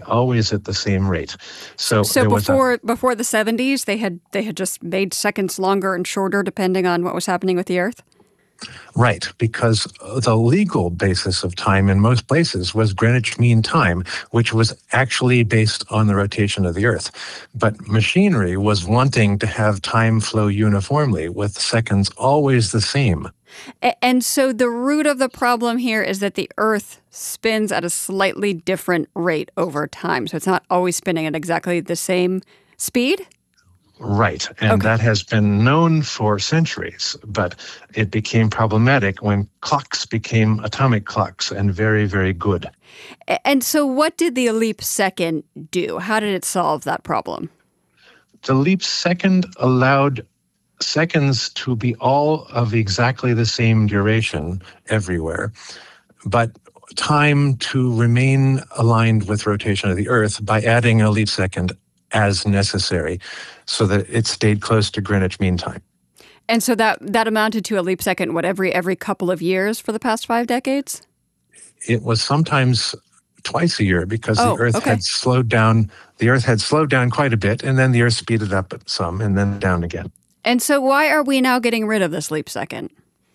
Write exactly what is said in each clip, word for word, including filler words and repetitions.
always at the same rate. So, So there was a, before before the seventies, they had they had just made seconds longer and shorter depending on what was happening with the Earth? right, because the legal basis of time in most places was Greenwich Mean Time, which was actually based on the rotation of the Earth. But machinery was wanting to have time flow uniformly, with seconds always the same. A- And so the root of the problem here is that the Earth spins at a slightly different rate over time. So it's not always spinning at exactly the same speed? Right, and Okay. that has been known for centuries, but it became problematic when clocks became atomic clocks and very, very good. A- And so what did the leap second do? How did it solve that problem? The leap second allowed seconds to be all of exactly the same duration everywhere, but time to remain aligned with rotation of the Earth by adding a leap second as necessary so that it stayed close to Greenwich Mean Time. And so that that amounted to a leap second, what, every every couple of years for the past five decades? It was sometimes twice a year because the Oh, Earth okay. had slowed down. The Earth had slowed down quite a bit, and then the Earth speeded up some, and then down again. And so why are we now getting rid of this leap second?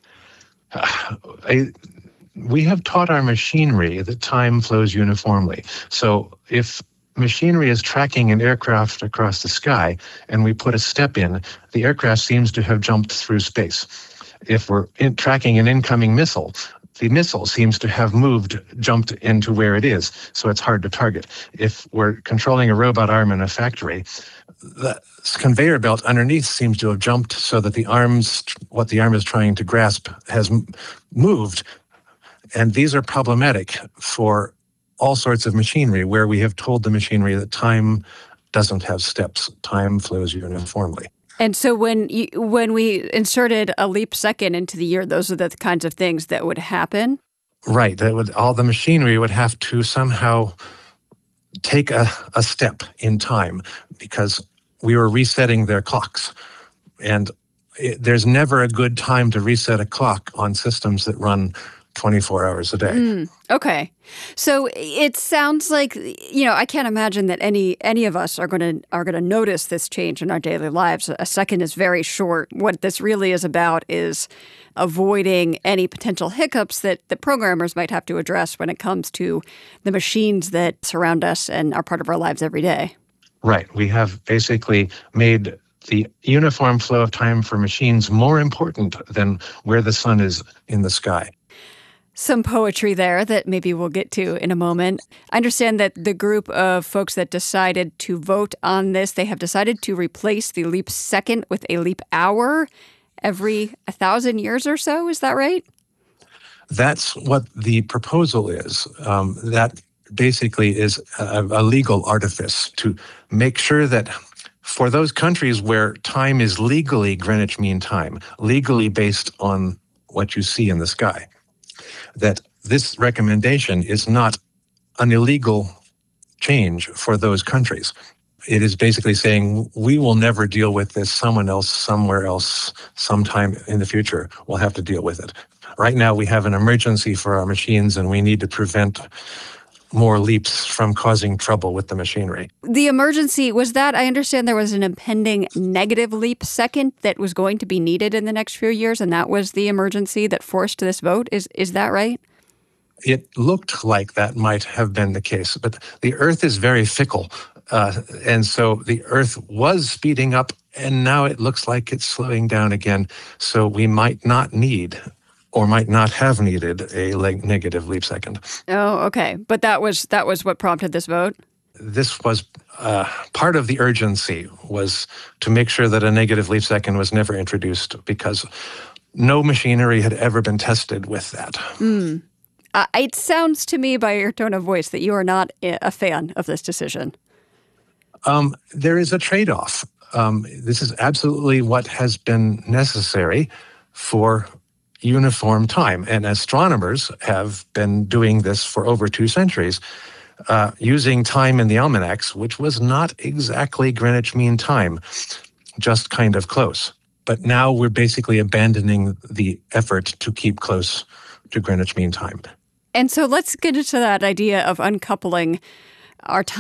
I, we have taught our machinery that time flows uniformly. So if machinery is tracking an aircraft across the sky and we put a step in, the aircraft seems to have jumped through space. If we're in, tracking an incoming missile, the missile seems to have moved, jumped into where it is, so it's hard to target. If we're controlling a robot arm in a factory, the conveyor belt underneath seems to have jumped so that the arms, what the arm is trying to grasp, has m- moved. And these are problematic for all sorts of machinery where we have told the machinery that time doesn't have steps. Time flows uniformly. And so when you, when we inserted a leap second into the year, those are the kinds of things that would happen? Right. That would, all the machinery would have to somehow take a, a step in time because we were resetting their clocks. And it, there's never a good time to reset a clock on systems that run twenty-four hours a day. Mm, okay. So it sounds like, you know, I can't imagine that any any of us are going to are going to notice this change in our daily lives. A second is very short. What this really is about is avoiding any potential hiccups that the programmers might have to address when it comes to the machines that surround us and are part of our lives every day. Right. We have basically made the uniform flow of time for machines more important than where the sun is in the sky. Some poetry there that maybe we'll get to in a moment. I understand that the group of folks that decided to vote on this, they have decided to replace the leap second with a leap hour every a thousand years or so. Is that right? That's what the proposal is. Um, that basically is a, a legal artifice to make sure that for those countries where time is legally Greenwich Mean Time, legally based on what you see in the sky, that this recommendation is not an illegal change for those countries. It is basically saying we will never deal with this. Someone else, somewhere else, sometime in the future will have to deal with it. Right now we have an emergency for our machines and we need to prevent more leaps from causing trouble with the machinery. The emergency, was that, I understand there was an impending negative leap second that was going to be needed in the next few years, and that was the emergency that forced this vote. Is is that right? It looked like that might have been the case, but the Earth is very fickle. Uh, and so the Earth was speeding up, and now it looks like it's slowing down again. So we might not need or might not have needed a leg- negative leap second. Oh, okay. But that was that was what prompted this vote? This was uh, part of the urgency, was to make sure that a negative leap second was never introduced because no machinery had ever been tested with that. Mm. Uh, it sounds to me by your tone of voice that you are not a fan of this decision. Um, there is a trade-off. Um, this is absolutely what has been necessary for uniform time. And astronomers have been doing this for over two centuries, uh, using time in the almanacs, which was not exactly Greenwich Mean Time, just kind of close. But now we're basically abandoning the effort to keep close to Greenwich Mean Time. And so let's get into that idea of uncoupling our time